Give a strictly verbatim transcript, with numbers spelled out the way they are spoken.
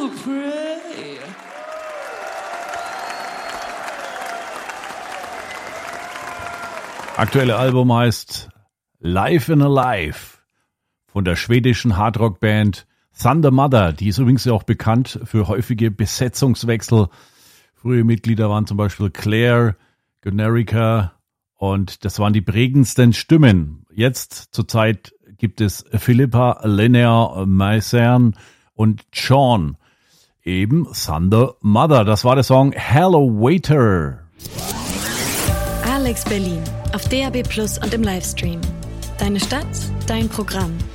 will pray. Aktuelle Album heißt Life in a Life von der schwedischen Hardrock-Band Thunder Mother. Die ist übrigens auch bekannt für häufige Besetzungswechsel. Frühe Mitglieder waren zum Beispiel Claire, Generica und das waren die prägendsten Stimmen. Jetzt zurzeit gibt es Philippa, Linnea, Maisern und Sean. Eben Thunder Mother. Das war der Song Hello Waiter. Alex Berlin auf D A B Plus und im Livestream. Deine Stadt, dein Programm.